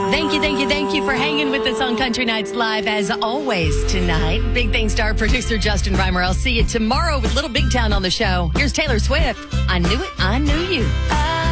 Thank you for hanging with us on Country Nights Live as always tonight. Big thanks to our producer, Justin Reimer. I'll see you tomorrow with Little Big Town on the show. Here's Taylor Swift. I knew it, I knew you.